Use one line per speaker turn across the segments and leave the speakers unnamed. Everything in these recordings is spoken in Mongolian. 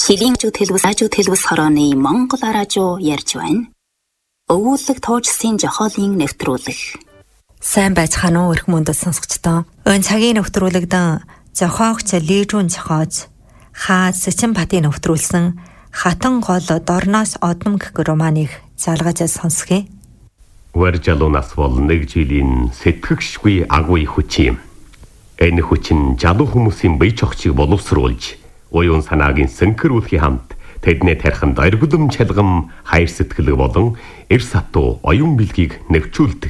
Хилинжүүд хэлбэс хорооны Монгол аражуу ярьж байна. Өвүүлэг туужсын жохоолын нэвтрүүлэг.
Сайн байцгаана уу эрх мөндөд сонсогчдоо. Өн цагийн нэвтрүүлэгдэн зохиогч Лижүүн зохиож Хаас Сэцэнбатын нэвтрүүлсэн Хатан гол дорноос одном гэх романыг залгаж сонсгоё.
Варжалуунаас бол нэг жилийн сэтгэгшгүй агуй хүч юм. Энэ хүч нь жалуу хүмүүсийн бие чогчийг боловсруулж, уян санаагийн сэнхэрүүлэхийн хамт тэдний тархинд оргилом чалгам хайр сэтгэл болон эр сатуу оюун билгийг нэвчүүлдэг.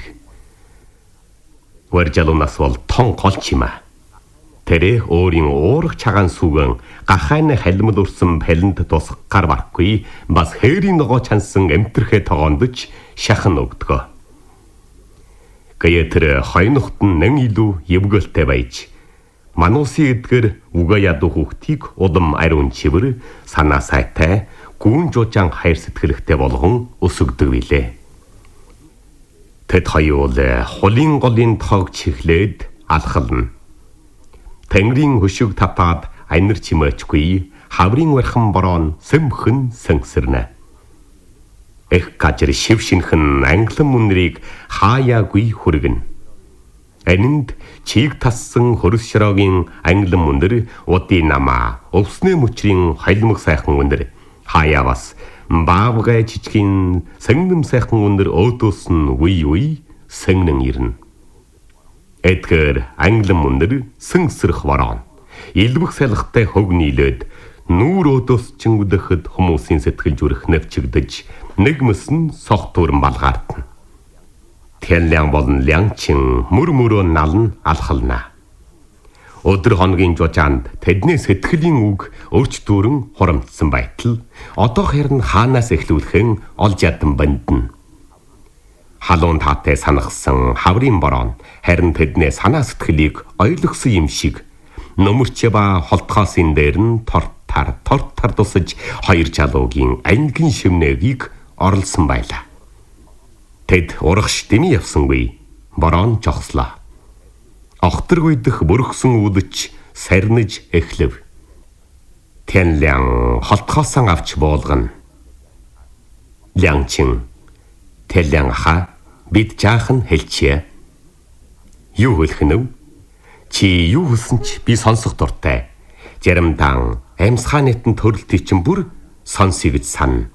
Варжалуунаас бол тон голч юм а. Тэрэ өөрийн уурах чагаан сүгэн гахайны халимд урсан палент тусах гар барахгүй бас хээрийн ногоо чансан эмтэрхэ тогоондож шахан өгдөг. Гая тэр хойнохт нь нэн илүү евгөлтэй байж мануусын эдгэр уга ядуу хүүхдийг удам ариун чивэр санаа сайтай гүн жужаан хайр сэтгэлтэй болгон өсөгдөг билээ. Тэд хоёул хулын голын тоог чихлээд алхална. Тэнгэрийн хөшиг татаад анир чимээчгүй хаврын вархан борон сөмхөн сэнсэрнэ. Эх гажир шившинхэн англан мөнрийг хаяагүй хүргэн. Энд чиг тассан хөрс шорогийн англан мөнөр удын намаа өвснэ мөчрийн хайлмаг сайхан мөнөр хаяа бас баавгай жижигэн сэнгэм сайхан мөнөр өөдөөс нь үе сэнгэн ирнэ. Эдгээр англан мөнөр сэнсэрх ворон илбэг салхтай хөг нийлээд нүүр өөдөөс чингүдэхэд хүмүүсийн сэтгэл зүрх нэвчигдэж нэгмэс нь сох туран балгаартна. Тянлян болон лянчин мөрмөрөө налн алхална. Өдөр хоногийн жужаанд тэдний сэтгэлийн үг өрч дүүрэн хурамдсан байтал одоо хэрн хаанаас эхлүүлхэн олж ядан бандна. Халуун таатай санахсан хаврын борон харин тэдний санаа сэтгэлийг ойлгосон юм шиг нөмөрч ба холтгоосын дээр нь тортар тусаж хоёр жалуугийн ангин шивнэгийг орлсон байлаа. Тэд урагш дэмий явсангүй борон жогслоо. Охторгүйдэх бүрхсэн үлч сарниж эхлэв. Тянлян холтгоосон авч буулгана. Лянчин Тэллян ха бид жаахан хэлчихье. Юу хэлэх нь? Чи юу хэлсэн ч би сонсох дуртай. Жарамдан амьсгаанэтэн төрөлтий чинь бүр сонсъё гэж сана.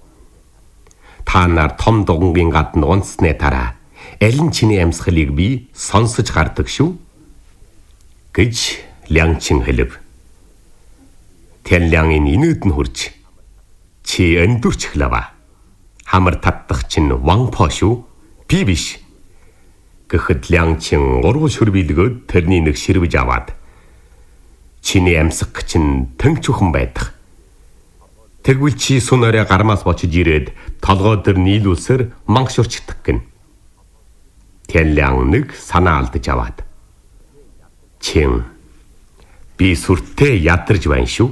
Та нар том дугангийн гадна унтсны дараа алин чиний амьсгалыг би сонсож гардаг шүү гэж Лянчин хэлв. Тянлянгийн инээд нь хурж чи өндөрч эхлэва. Хамар татдах чинь ванпо шүү. Би биш. Гэхэд Лянчин ургуул шүрбилгөөд тэрний нэг ширвэж аваад чиний амьсгал чинь тэнчүүхэн байдаг. Тэгвэл чи сунараа гармаас бочиж ирээд толгой дээр нийлүүлсээр мангашурчдаг гин. Тянлян нэг санаа алдаж аваад. Чин би сүртэй ядарж байна шүү.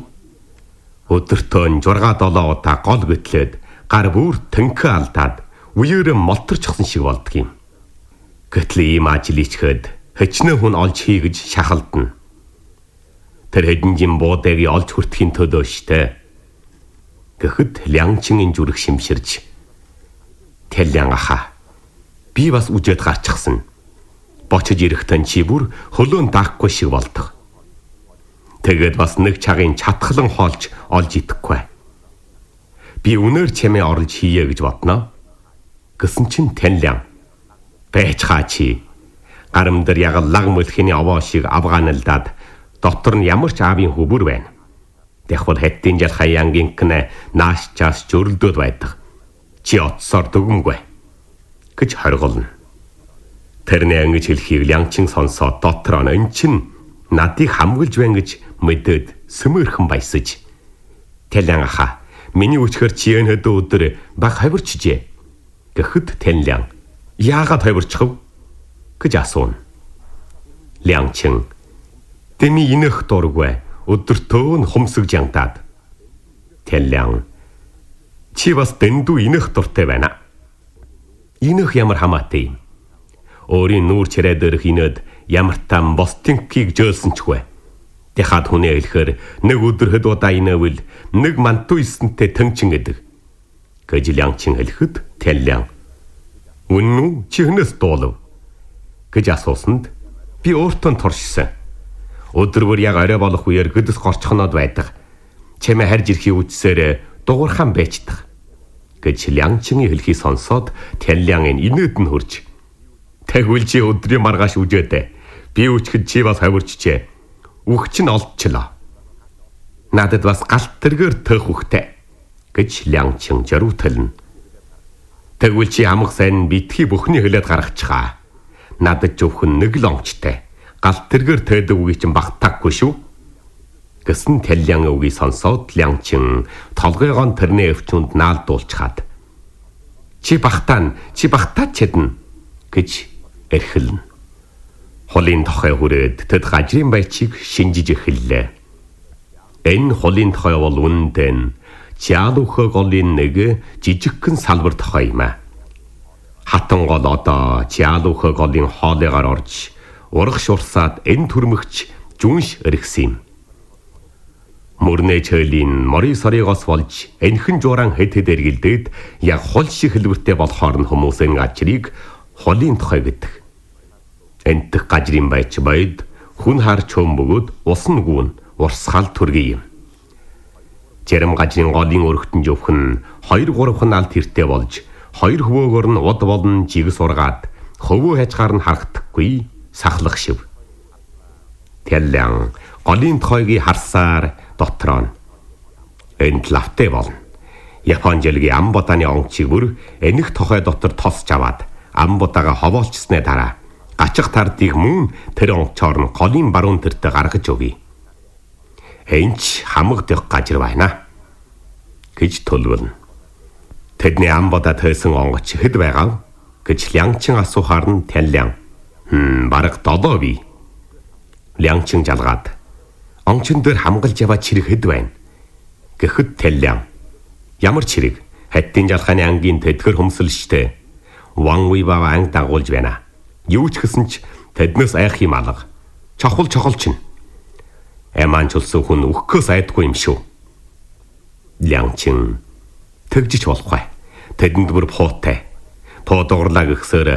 Өдөртөө 6-7 удаа гол гэтлээд гар бүр тэнхэ алдаад үеэрээ молторчсон шиг болдгийм. Гэтэл ийм ажил ичгээд хэчнээн хүн олж хий гэж шахалдана. Тэр хэдэн жин буудаг олж хүртэхийн төлөө штэ. Гэхэд Лянчингийн зүрх шимширж Тэллян аха би бас үжээд гарчихсан. Бочиж ирэхтэн чи бүр хөлөөн даахгүй шиг болдог. Тэгээд бас нэг чагийн чатгалан хоолж олж идэхгүй. Би үнээр чамээ орлож хийе гэж бодноо. Гэсэн чин Тэллян байж хаа чи гарам дээр яг лаг мөлхиний овоо шиг авгааналдаад дотор нь ямар ч аавын хөбөр байна. Тэгвэл хэттийн жал хаяангийн кнэ нааш чаас жөрлөдөд байдаг. Чи отсоор дүгмгүй гэж хориголно. Тэрний ангиж хэлхийг Лянчин сонсоод дотор нь эн чин надыг хамгаалж байна гэж мэдээд сүмөрхэн баясаж. Тэллян аха миний өчгөр чи энэ өдөр баг хавирчжээ. Гэхэд Тэллян яагаад хавирчихв гэж асууна. Лянчин тэми инэх дургүй өдөртөө нь хумсгж янтаад. Тэллян чи бас дэндүү инэх дуртай байна. Инэх ямар хамаатай юм. Өөрийн нүүр чирээ дээрх инээд ямар там бостинкийг жөөлсөн ч гүй. Тэхад хүнээ хэлэхээр нэг өдөр хэд удаа инэвэл нэг манту иснэнтэй тэнчин гэдэг. Гэж Лянчин хэлэхэд Тянлян "Үнэн үү? Чи хэнээс дуулав?" гэж асуусанд би өөртөө туршсан. Өдөр бүр яг орой болох үеэр гэдэс горчхоноод байдаг. Чамээ харж ирэхийг үжсээр дуурхаан байждаг. Гэж Лянчингийн хэлхийг сонсоод Тянлян инээд нь хурж "Тэгвэл чи өдрийн маргааш үжээд би үчгэд чи бас хавирчжээ. Үхч нь олдчлаа. Надад бас галт тэргээр төөх үхтэй." гэж Лянчин жаруутална. "Тэгвэл чи амх сайн битгий бүхний хэлээд гаргачихаа. Надад зөвхөн нэг л онцтой. Галт тэргээр тойдог үгийг чинь багтаагүй шүү." Гэсэн Тянлян үгийг сонсоод Лянчин толгойгоо тэрний өвчөнд наалдуулчихад чи багтаад чадна" гэж эрхэлнэ. Холын тохой хүрээд тэд гажрын баячийг шинжиж эхэллээ. Энэ холын тохой бол үнэндээ Чиалуухэ голын нэг жижигхэн салбар тохой юм аа. Хатан гол одоо Чиалуухэ голын хоолыгаар орж урах шурсаад энэ түрмэгч жүнш өргсөн юм. Мөрнэ чөлийн морин соригоос болж энхэн жууран хэд эргэлдээд яг хол шиг хэлбэртэй болохоор нь хүмүүсийн гажрыг холын тохой гэдэг. Энтх гажрын байч байд хүн хар чөм бөгөөд усан гүүн урсгал төргий юм. Жирам гажрын голын өргөтөн жөвхөн 2-3 алт хэртэй болж 2 хөвөөгөр нь уд болон жигс ургаад хөвөө хажгаар нь харагдахгүй сахлах шив. Тянлян голын тохойг харсаар дотроо энэ лавтай болно. Япон жилгийн амбоданы онцыг бүр энэх тохой дотор тосч аваад амбодаага ховоолчсны дараа гачих тардыг мөн тэр онцоор нь голын баруун тэртээ гаргаж өгье. Энч хамаг дэх гажир байна гэж төлөвлөнө. Тэдний амбодаа тойсон онгоч хэд байгаа гэж Лянчин асуухаар нь Тянлян бараг 7 бий. Лянчин жалгаад ончин дээр хамгалж яваа чирэг хэд байна гэхэд Тянлян ямар чирэг хаттын жалхааны ангийн тэтгэр хөмсөлштэй Ван Уйбаа анги дагуулж байна. Юу ч гэсэн ч тэднээс айх юм алга. Чохолчин. Эман чулсан хүн өгөхөөс айдгүй юм шүү. Лянчин тэгжиж болохгүй. Тэдэнд бүр пуутай. Тоо дурлаа гэхсээр